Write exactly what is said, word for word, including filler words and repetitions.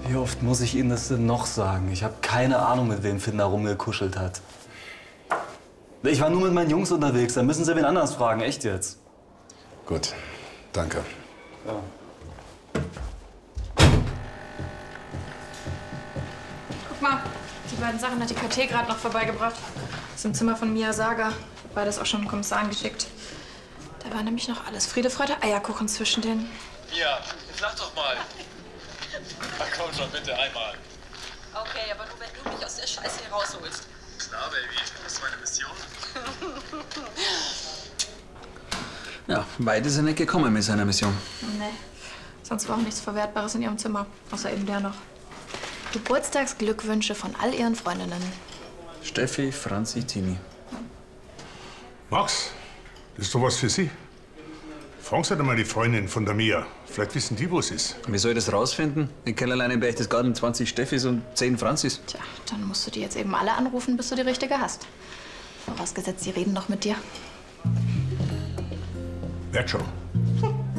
Wie oft muss ich Ihnen das denn noch sagen? Ich habe keine Ahnung, mit wem Finn da rumgekuschelt hat. Ich war nur mit meinen Jungs unterwegs, da müssen Sie wen anders fragen, echt jetzt. Gut, danke. Ja. Guck mal, die beiden Sachen hat die K T gerade noch vorbeigebracht. Das ist im Zimmer von Mia Saga. Beides auch schon dem Kommissar geschickt. Da war nämlich noch alles Friede, Freude, Eierkuchen zwischen denen. Mia, sag doch mal. Ach komm schon, bitte, einmal. Okay, aber nur wenn du mich aus der Scheiße hier rausholst. Klar, Baby. Das ist meine Mission. Ja, beide sind nicht gekommen mit seiner Mission. Nee, sonst war auch nichts Verwertbares in ihrem Zimmer. Außer eben der noch. Geburtstagsglückwünsche von all ihren Freundinnen. Steffi, Franzi, Tini. Max, das ist doch was für Sie. Fragen Sie doch mal die Freundin von der Mia. Vielleicht wissen die, wo es ist. Wie soll ich das rausfinden? In Kellerlein im Berchtesgaden zwanzig Steffis und zehn Franzis. Tja, dann musst du die jetzt eben alle anrufen, bis du die richtige hast. Vorausgesetzt, sie reden noch mit dir. Werd schon.